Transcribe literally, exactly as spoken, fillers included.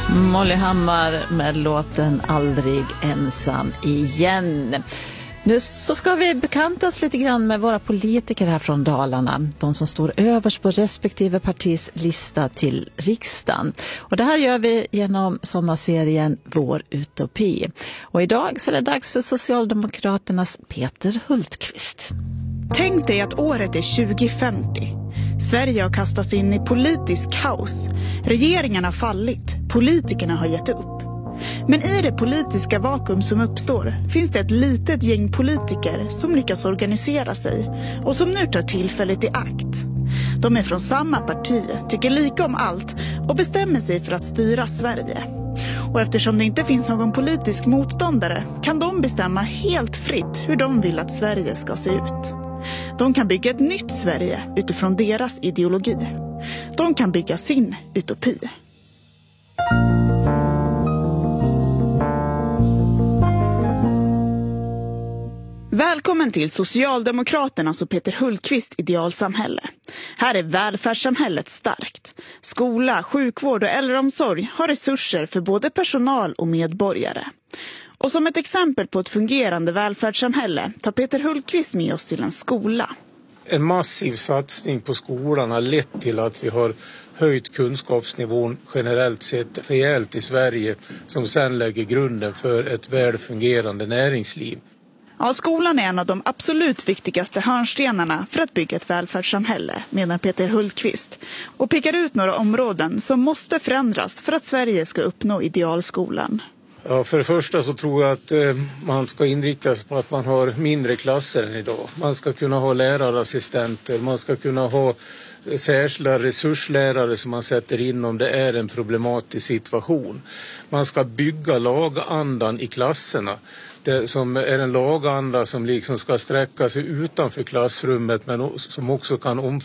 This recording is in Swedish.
Molly Hammar med låten Aldrig ensam igen. Nu så ska vi bekantas lite grann med våra politiker här från Dalarna. De som står överst på respektive partis lista till riksdagen. Och det här gör vi genom sommarserien Vår utopi. Och idag så är det dags för Socialdemokraternas Peter Hultqvist. Tänk dig att året är tjugo femtio. Sverige har kastats in i politisk kaos. Regeringen har fallit. Politikerna har gett upp. Men i det politiska vakuum som uppstår finns det ett litet gäng politiker som lyckas organisera sig och som nu tar tillfället i akt. De är från samma parti, tycker lika om allt och bestämmer sig för att styra Sverige. Och eftersom det inte finns någon politisk motståndare kan de bestämma helt fritt hur de vill att Sverige ska se ut. De kan bygga ett nytt Sverige utifrån deras ideologi. De kan bygga sin utopi. Välkommen till Socialdemokraternas och Peter Hultqvist idealsamhälle. Här är välfärdssamhället starkt. Skola, sjukvård och äldreomsorg har resurser för både personal och medborgare. Och som ett exempel på ett fungerande välfärdssamhälle tar Peter Hultqvist med oss till en skola. En massiv satsning på skolan har lett till att vi har höjt kunskapsnivån generellt sett rejält i Sverige, som sedan lägger grunden för ett välfungerande näringsliv. Ja, skolan är en av de absolut viktigaste hörnstenarna för att bygga ett välfärdssamhälle, menar Peter Hultqvist, och pekar ut några områden som måste förändras för att Sverige ska uppnå idealskolan. Ja, för det första så tror jag att eh, man ska inrikta sig på att man har mindre klasser än idag. Man ska kunna ha lärarassistenter, man ska kunna ha särskilda resurslärare som man sätter in om det är en problematisk situation. Man ska bygga lagandan i klasserna. Det som är en laganda som liksom ska sträcka sig utanför klassrummet men som också kan omfatta